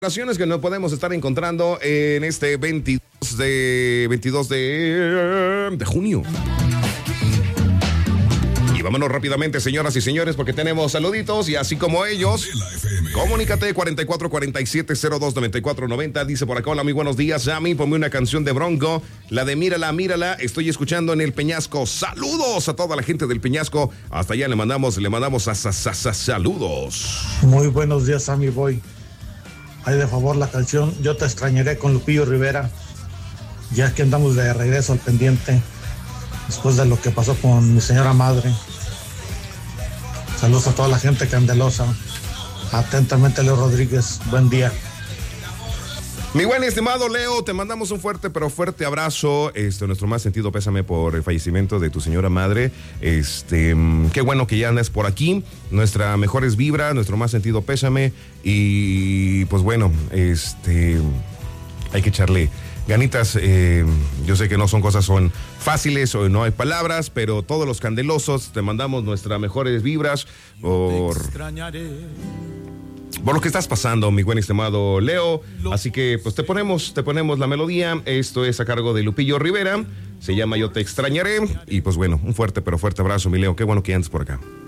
Ocasiones que no podemos estar encontrando en este 22 de junio. Y vámonos rápidamente, señoras y señores, porque tenemos saluditos y así como ellos, comunícate 4447029490. Dice por acá: hola, muy buenos días, Sammy, ponme una canción de Bronco, la de Mírala, Mírala, estoy escuchando en el Peñasco. Saludos a toda la gente del Peñasco, hasta allá le mandamos saludos. Muy buenos días, Sammy Boy. Hay de favor la canción Yo te extrañaré con Lupillo Rivera, ya que andamos de regreso al pendiente después de lo que pasó con mi señora madre. Saludos a toda la gente candelosa. Atentamente, Leo Rodríguez. Buen día. Mi buen estimado Leo, te mandamos un fuerte pero fuerte abrazo. Nuestro más sentido pésame por el fallecimiento de tu señora madre. Qué bueno que ya andas por aquí. Nuestra mejores vibra, nuestro más sentido pésame. Y pues bueno, hay que echarle ganitas. Yo sé que no son fáciles o no hay palabras, pero todos los candelosos te mandamos nuestras mejores vibras por lo que estás pasando, mi buen estimado Leo. Así que pues te ponemos la melodía. Esto es a cargo de Lupillo Rivera, se llama Yo te extrañaré. Y pues bueno, un fuerte pero fuerte abrazo, mi Leo, qué bueno que andes por acá.